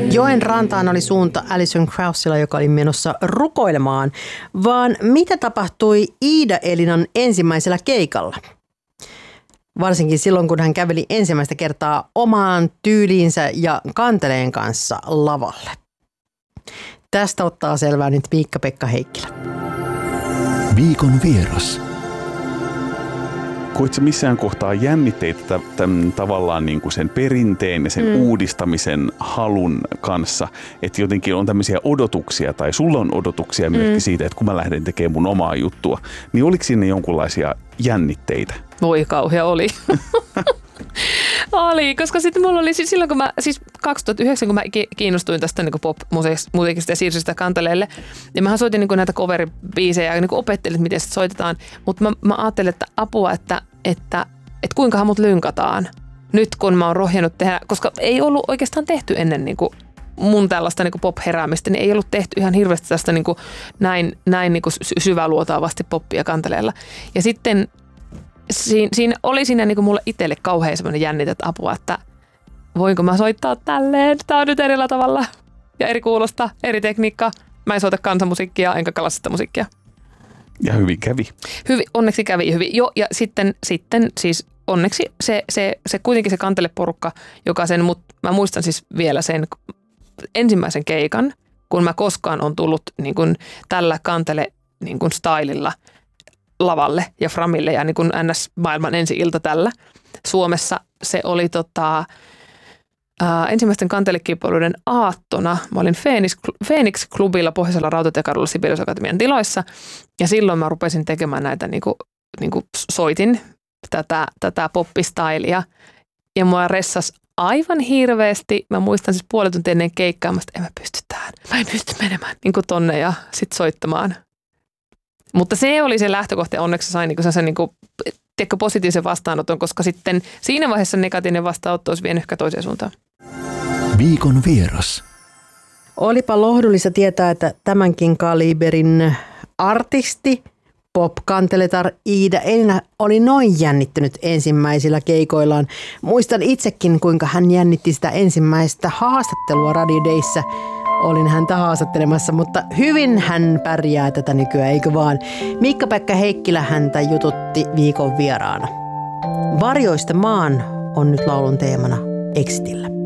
Joen rantaan oli suunta Alison Kraussilla, joka oli menossa rukoilemaan, vaan mitä tapahtui Iida-Elinan ensimmäisellä keikalla? Varsinkin silloin, kun hän käveli ensimmäistä kertaa omaan tyyliinsä ja kanteleen kanssa lavalle. Tästä ottaa selvää nyt Miikka-Pekka Heikkilä. Viikon vieras. Koitko missään kohtaa jännitteitä tämän tavallaan niin kuin sen perinteen ja sen uudistamisen halun kanssa, että jotenkin on tämmöisiä odotuksia tai sulla on odotuksia myöskin siitä, että kun mä lähden tekemään mun omaa juttua, niin oliko siinä jonkunlaisia jännitteitä? Voi kauhea oli. Oli, koska sitten mulla oli silloin, kun mä, 2009, kun mä kiinnostuin tästä niin pop-musiikista ja siirsin sitä kanteleelle, ja mähän soitin niin näitä cover-biisejä ja niin opettelin, miten sitä soitetaan, mutta mä ajattelin, että apua, että kuinkahan mut lynkataan nyt, kun mä oon rohjennut tehdä, koska ei ollut oikeastaan tehty ennen niin kuin mun tällaista niin kuin pop-heräämistä, niin ei ollut tehty ihan hirveästi tästä niin kuin näin niin kuin syväluotaavasti poppia kanteleella. Ja sitten siinä oli siinä niin kuin mulle itselle kauhean semmoinen jännite, että apua, että voinko mä soittaa tälleen, tämä on nyt erillä tavalla ja eri kuulosta, eri tekniikka. Mä en soita kansanmusiikkia enkä klassista musiikkia. Ja hyvin kävi. Onneksi kävi hyvin. Joo, ja sitten siis onneksi se kuitenkin se kanteleporukka, joka sen, mutta mä muistan siis vielä sen ensimmäisen keikan, kun mä koskaan on tullut niin kuin tällä kantele niin kuin stylilla lavalle ja framille ja niin kuin NS-maailman ensi-ilta tällä. Suomessa se oli ensimmäisten kantelekilpailuiden aattona. Mä olin Phoenix-klubilla Pohjoisella Rautatiekadulla Sibelius Akatemian tiloissa ja silloin mä rupesin tekemään näitä niin kuin soitin tätä poppistailia ja mua ressasi aivan hirveästi. Mä muistan siis puoli tuntia ennen keikkaa, että en mä pysty tähän. Mä en pysty menemään niin kuin tonne ja sit soittamaan. Mutta se oli se lähtökohta ja onneksi sain sen positiivisen vastaanoton, koska sitten siinä vaiheessa negatiivinen vastaanotto olisi vienyt ehkä toiseen suuntaan. Viikon vieras. Olipa lohdullista tietää, että tämänkin kaliberin artisti, pop-kanteletar Iida-Elina oli noin jännittynyt ensimmäisillä keikoillaan. Muistan itsekin, kuinka hän jännitti sitä ensimmäistä haastattelua Radio Dayssä. Olin häntä haastattelemassa, mutta hyvin hän pärjää tätä nykyään, eikö vaan? Miikka-Pekka Heikkilä häntä jututti viikon vieraana. Varjoista maan on nyt laulun teemana Exitillä.